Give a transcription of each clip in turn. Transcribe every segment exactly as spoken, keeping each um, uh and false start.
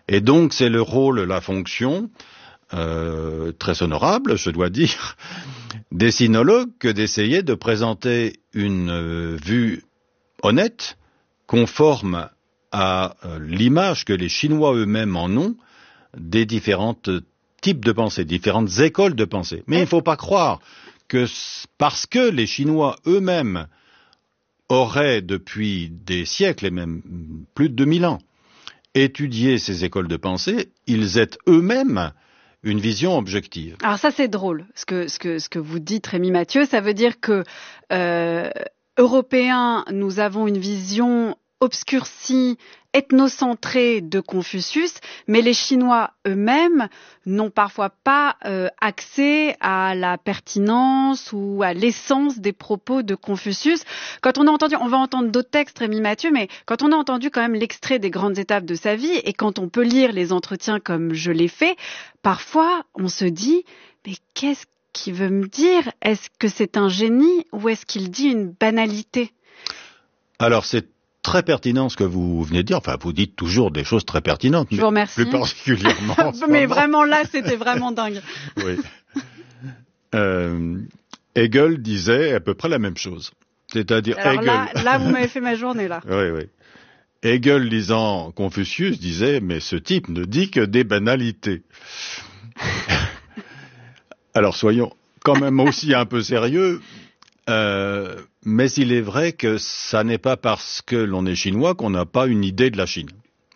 Et donc c'est le rôle, la fonction, euh, très honorable, je dois dire, des sinologues que d'essayer de présenter une euh, vue honnête, conforme à euh, l'image que les Chinois eux-mêmes en ont des différents types de pensée, différentes écoles de pensée. Mais il ne faut pas croire que parce que les Chinois eux-mêmes auraient depuis des siècles et même plus de deux mille ans étudié ces écoles de pensée, ils aient eux-mêmes une vision objective. Alors ça c'est drôle, ce que, ce que, ce que vous dites Rémi Mathieu, ça veut dire que euh, Européens, nous avons une vision obscurcie, ethnocentrée de Confucius, mais les Chinois eux-mêmes n'ont parfois pas euh, accès à la pertinence ou à l'essence des propos de Confucius. Quand on a entendu, on va entendre d'autres textes, Rémi Mathieu, mais quand on a entendu quand même l'extrait des grandes étapes de sa vie, et quand on peut lire les entretiens comme je l'ai fait, parfois on se dit, mais qu'est-ce qu'il veut me dire? Est-ce que c'est un génie ou est-ce qu'il dit une banalité? Alors c'est très pertinent ce que vous venez de dire. Enfin, vous dites toujours des choses très pertinentes. Je vous remercie. Plus particulièrement. Mais vraiment là, c'était vraiment dingue. Oui. Euh, Hegel disait à peu près la même chose. C'est-à-dire Alors Hegel. Là, là, vous m'avez fait ma journée là. Oui, oui. Hegel lisant Confucius disait, mais ce type ne dit que des banalités. Alors soyons quand même aussi un peu sérieux. Euh, mais il est vrai que ça n'est pas parce que l'on est chinois qu'on n'a pas une idée de la Chine.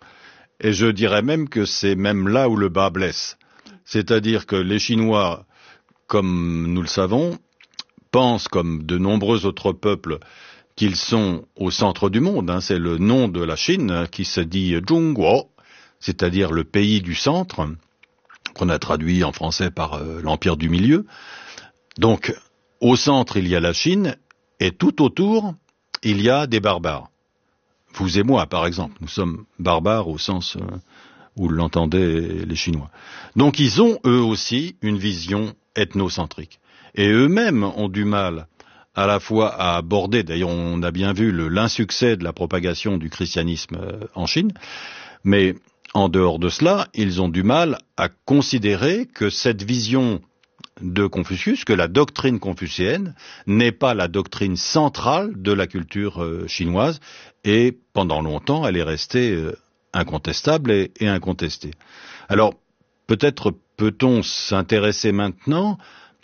Et je dirais même que c'est même là où le bas blesse. C'est-à-dire que les Chinois, comme nous le savons, pensent comme de nombreux autres peuples qu'ils sont au centre du monde. Hein. C'est le nom de la Chine qui se dit Zhongguo, c'est-à-dire le pays du centre, qu'on a traduit en français par euh, l'Empire du Milieu. Donc, au centre, il y a la Chine, et tout autour, il y a des barbares. Vous et moi, par exemple, nous sommes barbares au sens euh, où l'entendaient les Chinois. Donc, ils ont, eux aussi, une vision ethnocentrique. Et eux-mêmes ont du mal à la fois à aborder, d'ailleurs, on a bien vu le, l'insuccès de la propagation du christianisme euh, en Chine, mais en dehors de cela, ils ont du mal à considérer que cette vision de Confucius, que la doctrine confucéenne n'est pas la doctrine centrale de la culture euh, chinoise, et pendant longtemps, elle est restée euh, incontestable et, et incontestée. Alors, peut-être peut-on s'intéresser maintenant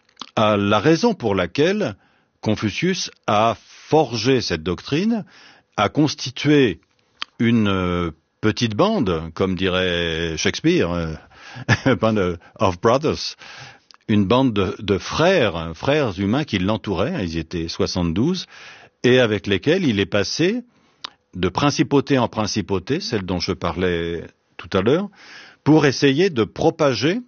à la raison pour laquelle Confucius a forgé cette doctrine, a constitué une euh, petite bande, comme dirait Shakespeare, euh, band of brothers, une bande de, de frères, frères humains qui l'entouraient, ils étaient soixante-douze, et avec lesquels il est passé de principauté en principauté, celle dont je parlais tout à l'heure, pour essayer de propager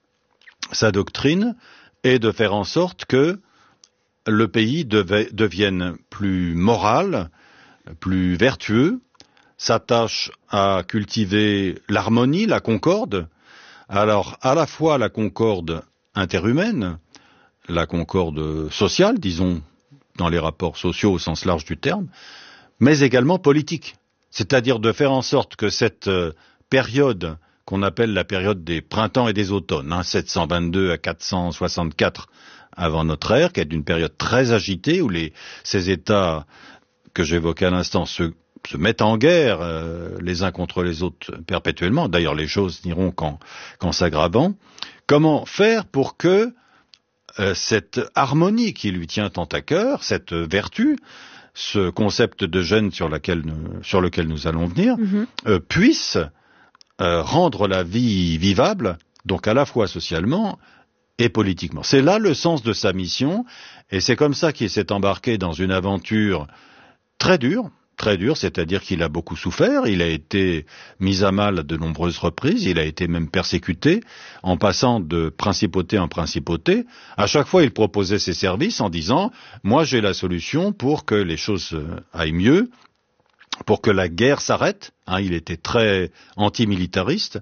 sa doctrine et de faire en sorte que le pays devait, devienne plus moral, plus vertueux, s'attache à cultiver l'harmonie, la concorde. Alors, à la fois la concorde interhumaine, la concorde sociale, disons, dans les rapports sociaux au sens large du terme, mais également politique. C'est-à-dire de faire en sorte que cette euh, période qu'on appelle la période des printemps et des automnes, hein, sept cent vingt-deux à quatre cent soixante-quatre avant notre ère, qui est une période très agitée où les, ces États que j'évoquais à l'instant se, se mettent en guerre euh, les uns contre les autres perpétuellement. D'ailleurs, les choses n'iront qu'en, qu'en s'aggravant. Comment faire pour que euh, cette harmonie qui lui tient tant à cœur, cette vertu, ce concept de gêne sur, laquelle, sur lequel nous allons venir, mm-hmm. euh, puisse euh, rendre la vie vivable, donc à la fois socialement et politiquement. C'est là le sens de sa mission, et c'est comme ça qu'il s'est embarqué dans une aventure très dure, très dure, c'est-à-dire qu'il a beaucoup souffert, il a été mis à mal de nombreuses reprises, il a été même persécuté, en passant de principauté en principauté. À chaque fois, il proposait ses services en disant « Moi, j'ai la solution pour que les choses aillent mieux, pour que la guerre s'arrête. Hein, » il était très antimilitariste,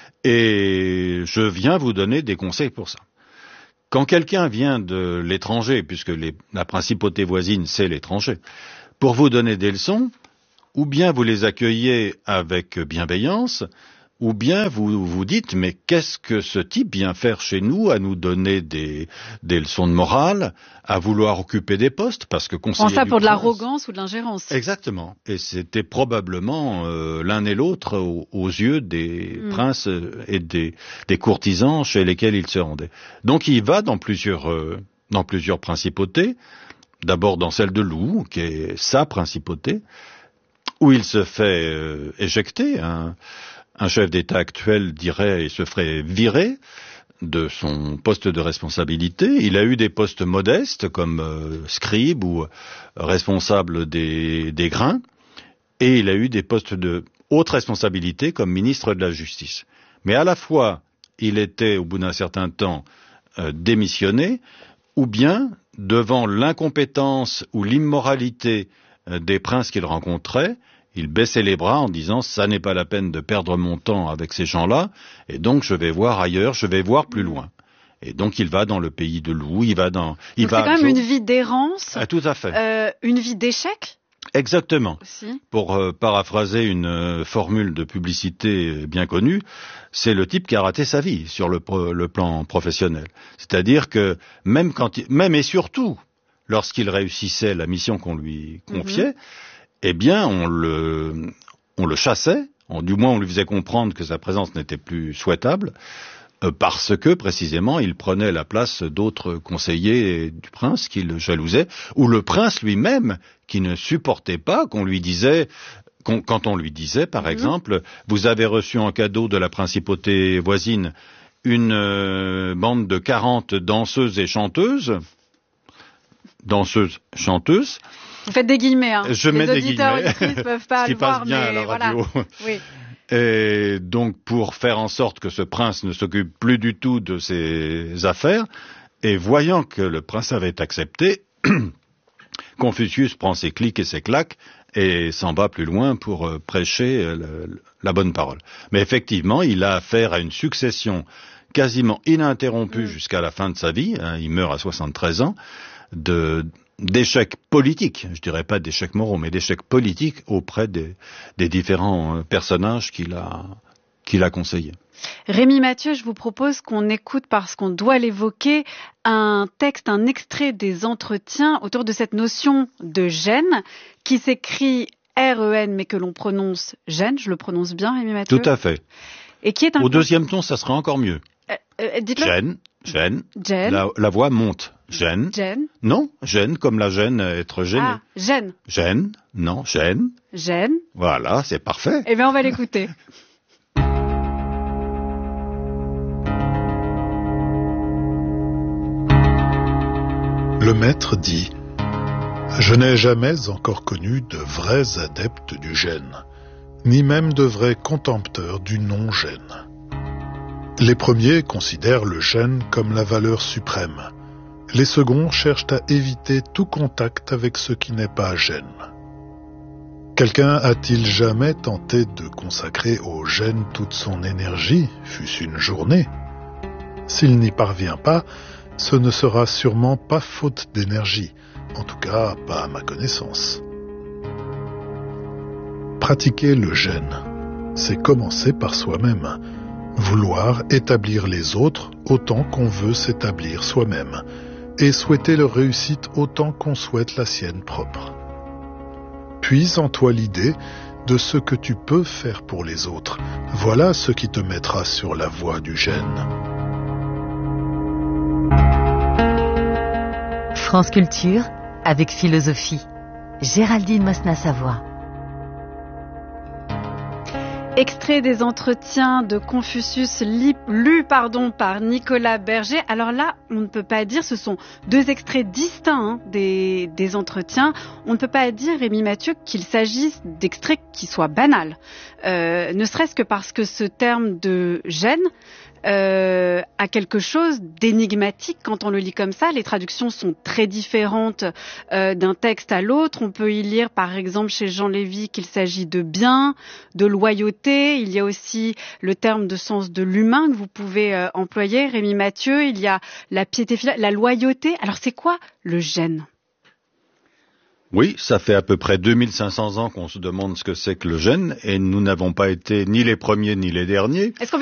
et je viens vous donner des conseils pour ça. Quand quelqu'un vient de l'étranger, puisque les, la principauté voisine, c'est l'étranger, pour vous donner des leçons, ou bien vous les accueillez avec bienveillance, ou bien vous vous dites, mais qu'est-ce que ce type vient faire chez nous, à nous donner des, des leçons de morale, à vouloir occuper des postes, parce que conseiller Prends ça du pour de prince... l'arrogance ou de l'ingérence. Exactement. Et c'était probablement euh, l'un et l'autre aux, aux yeux des mm. princes et des, des courtisans chez lesquels il se rendait. Donc il va dans plusieurs, euh, dans plusieurs principautés, d'abord dans celle de Lou, qui est sa principauté, où il se fait euh, éjecter. Hein. Un chef d'État actuel dirait, il se ferait virer de son poste de responsabilité. Il a eu des postes modestes comme euh, scribe ou euh, responsable des, des grains, et il a eu des postes de haute responsabilité comme ministre de la Justice. Mais à la fois, il était au bout d'un certain temps euh, démissionné, ou bien devant l'incompétence ou l'immoralité euh, des princes qu'il rencontrait, il baissait les bras en disant « ça n'est pas la peine de perdre mon temps avec ces gens-là, et donc je vais voir ailleurs, je vais voir plus loin ». Et donc il va dans le pays de Lou, il va dans... Il donc va c'est quand même une vie d'errance, ah, tout à fait. Euh, une vie d'échec. Exactement. Aussi. Pour euh, paraphraser une euh, formule de publicité bien connue, c'est le type qui a raté sa vie sur le, le plan professionnel. C'est-à-dire que même quand, il, même et surtout lorsqu'il réussissait la mission qu'on lui confiait, mm-hmm. eh bien on le, on le chassait, on, du moins on lui faisait comprendre que sa présence n'était plus souhaitable, euh, parce que précisément il prenait la place d'autres conseillers du prince qui le jalousaient, ou le prince lui-même qui ne supportait pas qu'on lui disait, qu'on, quand on lui disait par mmh. exemple, vous avez reçu en cadeau de la principauté voisine une euh, bande de quarante danseuses et chanteuses, danseuses, chanteuses. Vous faites des guillemets, hein. Je Les mets des auditeurs guillemets, ne peuvent pas ce qui le passe voir, bien mais à la voilà. radio. Oui. Et donc, pour faire en sorte que ce prince ne s'occupe plus du tout de ses affaires, et voyant que le prince avait accepté, Confucius prend ses clics et ses claques et s'en va plus loin pour prêcher le, la bonne parole. Mais effectivement, il a affaire à une succession quasiment ininterrompue mmh. jusqu'à la fin de sa vie, hein, il meurt à soixante-treize ans, de... d'échecs politiques, je dirais pas d'échecs moraux, mais d'échecs politiques auprès des, des différents personnages qu'il a, qu'il a conseillés. Rémi Mathieu, je vous propose qu'on écoute, parce qu'on doit l'évoquer, un texte, un extrait des entretiens autour de cette notion de gêne, qui s'écrit R E N, mais que l'on prononce gêne, je le prononce bien, Rémi Mathieu ? Tout à fait. Et qui est un... Au deuxième ton, ça sera encore mieux. Euh, euh, dites-le. Gêne, gêne, gêne. La, la voix monte. Gêne. Gêne. Non, gêne comme la gêne, être gêné. Ah, gêne. Gêne, non, gêne. Gêne. Voilà, c'est parfait. Eh bien, on va l'écouter. Le maître dit « Je n'ai jamais encore connu de vrais adeptes du gêne, ni même de vrais contempteurs du non-gêne. Les premiers considèrent le gêne comme la valeur suprême. Les seconds cherchent à éviter tout contact avec ce qui n'est pas gêne. Quelqu'un a-t-il jamais tenté de consacrer au gêne toute son énergie, fût-ce une journée ? S'il n'y parvient pas, ce ne sera sûrement pas faute d'énergie, en tout cas pas à ma connaissance. Pratiquer le gêne, c'est commencer par soi-même, vouloir établir les autres autant qu'on veut s'établir soi-même, et souhaiter leur réussite autant qu'on souhaite la sienne propre. Puis en toi l'idée de ce que tu peux faire pour les autres, voilà ce qui te mettra sur la voie du gêne. France Culture, avec philosophie. Géraldine Mosna-Savoie. Extrait des entretiens de Confucius li, lus pardon, par Nicolas Berger. Alors là, on ne peut pas dire, ce sont deux extraits distincts hein, des, des entretiens. On ne peut pas dire, Rémi Mathieu, qu'il s'agisse d'extraits qui soient banals. Euh, ne serait-ce que parce que ce terme de gêne Euh, à quelque chose d'énigmatique quand on le lit comme ça. Les traductions sont très différentes euh, d'un texte à l'autre. On peut y lire par exemple chez Jean Lévy qu'il s'agit de bien, de loyauté. Il y a aussi le terme de sens de l'humain que vous pouvez euh, employer, Rémi Mathieu. Il y a la piété, la loyauté. Alors c'est quoi le gêne ? Oui, ça fait à peu près deux mille cinq cents ans qu'on se demande ce que c'est que le gène, et nous n'avons pas été ni les premiers ni les derniers. Est-ce qu'on